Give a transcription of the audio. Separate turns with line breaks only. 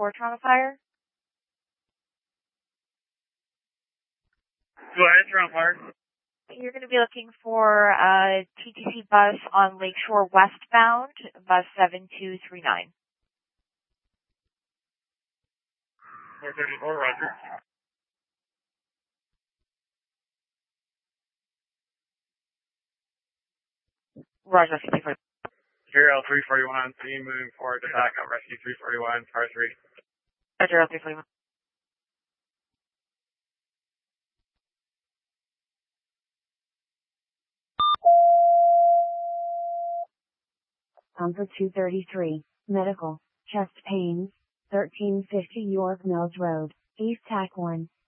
for trauma fire?
Go ahead, Trauma Fire.
You're going to be looking for a TTC bus on Lakeshore westbound, bus 7239.
434, Roger.
Roger, 341.
Zero 341, C moving forward to backup rescue 341, car 3.
Roger, 341.
Comfort 233, medical, chest pains, 1350 York Mills Road, East Tack 1.